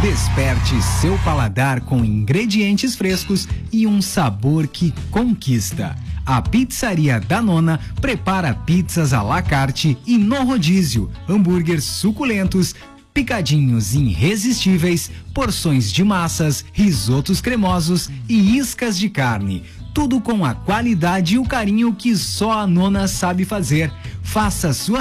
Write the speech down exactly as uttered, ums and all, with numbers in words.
Desperte seu paladar com ingredientes frescos e um sabor que conquista. A Pizzaria da Nona prepara pizzas à la carte e no rodízio, hambúrgueres suculentos, picadinhos irresistíveis, porções de massas, risotos cremosos e iscas de carne. Tudo com a qualidade e o carinho que só a Nona sabe fazer. Faça sua